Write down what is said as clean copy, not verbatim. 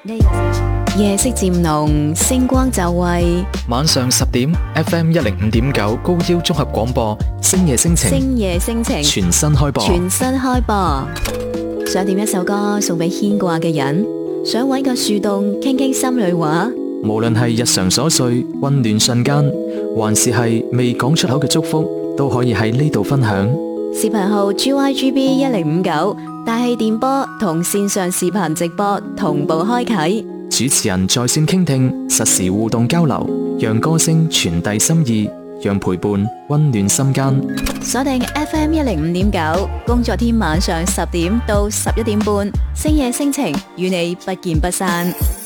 夜色漸濃，星光就位。 晚上10點 FM105.9高腰綜合廣播，星夜星情， 星夜星情全新開播。 全新開播。想點一首歌送俾牽掛嘅人，想搵個樹洞傾傾心裏話。 無論係日常瑣碎、溫暖瞬間，還是係未講出口嘅祝福，都可以喺呢度分享。 視頻號 GYGB1059，大氣電波同線上視頻直播同步開啟。 主持人在線傾聽，實時互動交流，讓歌聲傳遞心意，讓陪伴溫暖心間。 鎖定 FM105.9，工作天晚上10點到11點半，星夜星情與你不見不散。